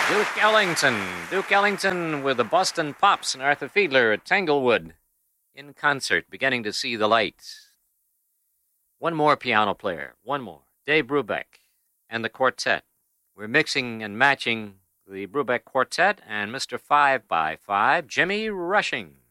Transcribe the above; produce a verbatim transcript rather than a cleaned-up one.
Duke Ellington. Duke Ellington with the Boston Pops and Arthur Fiedler at Tanglewood in concert, beginning to see the light. One more piano player, one more. Dave Brubeck and the quartet. We're mixing and matching the Brubeck Quartet and Mister Five by Five, Jimmy Rushing.